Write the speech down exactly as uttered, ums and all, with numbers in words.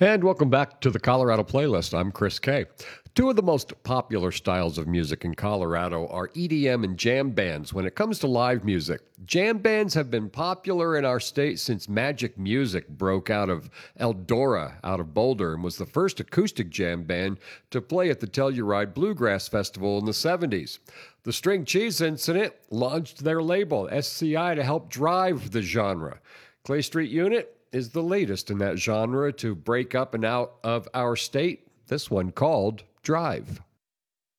And welcome back to the Colorado Playlist. I'm Chris Kay. Two of the most popular styles of music in Colorado are E D M and jam bands. When it comes to live music, jam bands have been popular in our state since Magic Music broke out of Eldora out of Boulder and was the first acoustic jam band to play at the Telluride Bluegrass Festival in the seventies. The String Cheese Incident launched their label, S C I, to help drive the genre. Clay Street Unit is the latest in that genre to break up and out of our state, this one called Drive.